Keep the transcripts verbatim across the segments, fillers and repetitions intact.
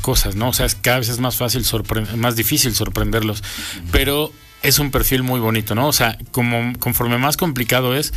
cosas, ¿no? O sea, es, cada vez es más fácil, sorpre- más difícil sorprenderlos, pero es un perfil muy bonito, ¿no? O sea, como conforme más complicado es,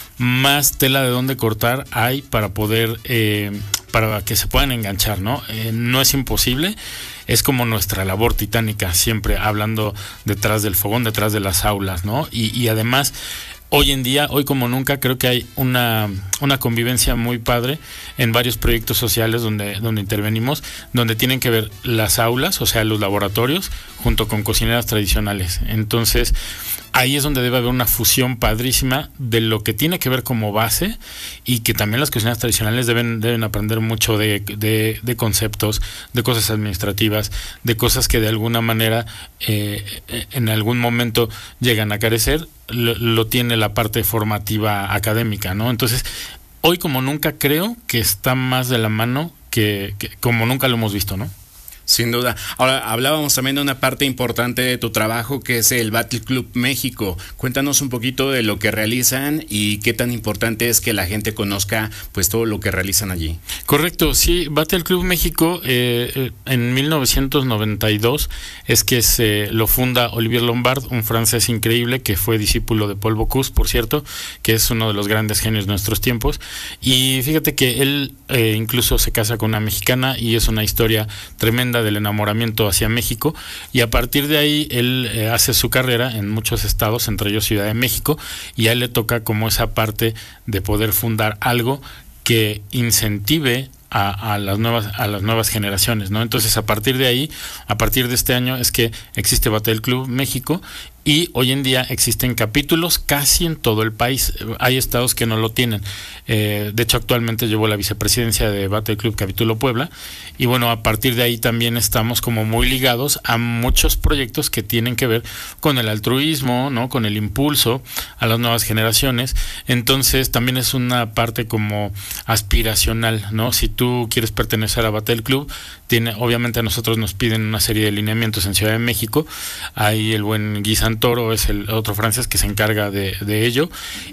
más tela de dónde cortar hay para poder, eh, para que se puedan enganchar, ¿no? Eh, no es imposible, es como nuestra labor titánica, siempre hablando detrás del fogón, detrás de las aulas, ¿no? Y, y además, hoy en día, hoy como nunca, creo que hay una, una convivencia muy padre en varios proyectos sociales donde, donde intervenimos, donde tienen que ver las aulas, o sea, los laboratorios, junto con cocineras tradicionales. Entonces, ahí es donde debe haber una fusión padrísima de lo que tiene que ver como base, y que también las cocineras tradicionales deben, deben aprender mucho de, de, de conceptos, de cosas administrativas, de cosas que de alguna manera eh, en algún momento llegan a carecer, lo, lo tiene la parte formativa académica, ¿no? Entonces, hoy como nunca creo que está más de la mano que, que como nunca lo hemos visto, ¿no? Sin duda. Ahora, hablábamos también de una parte importante de tu trabajo, que es el Battle Club México. Cuéntanos un poquito de lo que realizan y qué tan importante es que la gente conozca pues todo lo que realizan allí. Correcto, sí, Battle Club México eh, en mil novecientos noventa y dos es que se lo funda Olivier Lombard, un francés increíble que fue discípulo de Paul Bocuse, por cierto, que es uno de los grandes genios de nuestros tiempos. Y fíjate que él eh, incluso se casa con una mexicana, y es una historia tremenda del enamoramiento hacia México, y a partir de ahí él eh, hace su carrera en muchos estados, entre ellos Ciudad de México, y a él le toca como esa parte de poder fundar algo que incentive a, a las nuevas a las nuevas generaciones, ¿no? Entonces, a partir de ahí, a partir de este año es que existe Battle Club México, y hoy en día existen capítulos casi en todo el país. Hay estados que no lo tienen. Eh, de hecho, actualmente llevo la vicepresidencia de Battle Club Capítulo Puebla, y bueno, a partir de ahí también estamos como muy ligados a muchos proyectos que tienen que ver con el altruismo, ¿no? Con el impulso a las nuevas generaciones. Entonces, también es una parte como aspiracional, ¿no? Si tú quieres pertenecer a Battle Club, tiene, obviamente a nosotros nos piden una serie de lineamientos en Ciudad de México. Ahí el buen Guy Santoro es el otro francés que se encarga de, de ello,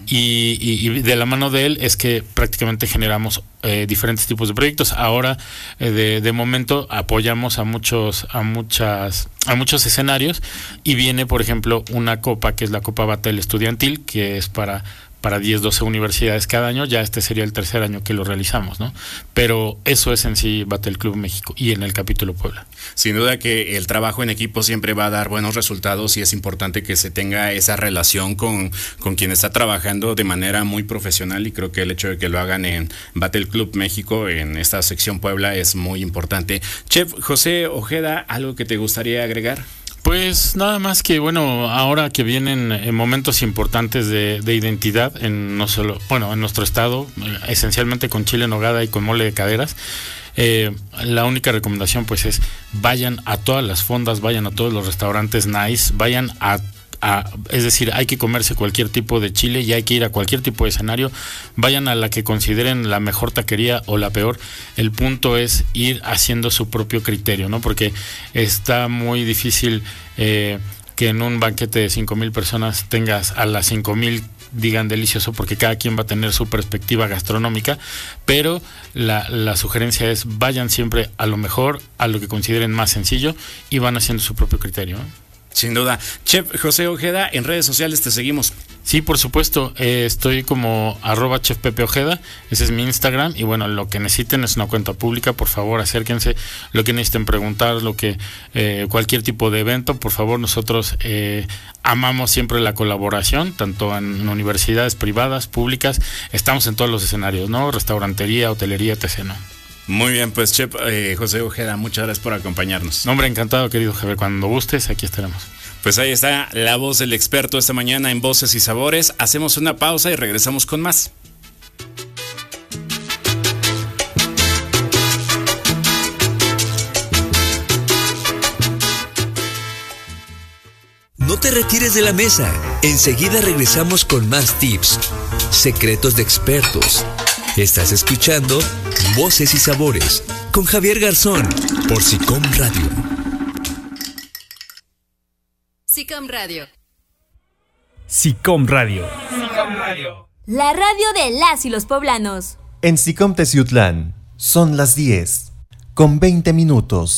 y, y, y de la mano de él es que prácticamente generamos eh, diferentes tipos de proyectos. Ahora eh, de, de momento apoyamos a muchos a muchas a muchos escenarios, y viene por ejemplo una copa que es la Copa Battle Estudiantil, que es para para diez, doce universidades cada año. Ya este sería el tercer año que lo realizamos, ¿no? Pero eso es en sí Battle Club México y en el capítulo Puebla. Sin duda que el trabajo en equipo siempre va a dar buenos resultados, y es importante que se tenga esa relación con, con quien está trabajando de manera muy profesional, y creo que el hecho de que lo hagan en Battle Club México, en esta sección Puebla, es muy importante. Chef José Ojeda, ¿algo que te gustaría agregar? Pues nada más que, bueno, ahora que vienen eh, momentos importantes de, de identidad en no solo, bueno, en nuestro estado, eh, esencialmente con chile en nogada y con mole de caderas, eh, la única recomendación pues es vayan a todas las fondas, vayan a todos los restaurantes nice, vayan a A, es decir, hay que comerse cualquier tipo de chile y hay que ir a cualquier tipo de escenario. Vayan a la que consideren la mejor taquería o la peor. El punto es ir haciendo su propio criterio, ¿no? Porque está muy difícil eh, que en un banquete de cinco mil personas tengas a las cinco mil digan delicioso, porque cada quien va a tener su perspectiva gastronómica, pero la, la sugerencia es vayan siempre a lo mejor, a lo que consideren más sencillo, y van haciendo su propio criterio, ¿no? Sin duda. Chef José Ojeda, en redes sociales te seguimos. Sí, por supuesto, eh, estoy como arroba chef Pepe Ojeda, ese es mi Instagram, y bueno, lo que necesiten es una cuenta pública, por favor acérquense, lo que necesiten preguntar, lo que eh, cualquier tipo de evento, por favor. Nosotros eh, amamos siempre la colaboración, tanto en universidades privadas, públicas, estamos en todos los escenarios, ¿no? Restaurantería, hotelería, etcétera, ¿no? Muy bien, pues Chef eh, José Ojeda, muchas gracias por acompañarnos. Hombre, encantado, querido Javier, cuando gustes, aquí estaremos. Pues ahí está la voz del experto esta mañana en Voces y Sabores. Hacemos una pausa y regresamos con más. No te retires de la mesa. Enseguida regresamos con más tips, secretos de expertos. Estás escuchando Voces y Sabores con Javier Garzón por SICOM Radio. SICOM Radio. SICOM Radio. SICOM Radio. La radio de las y los poblanos. En SICOM Teciutlán son las diez con veinte minutos.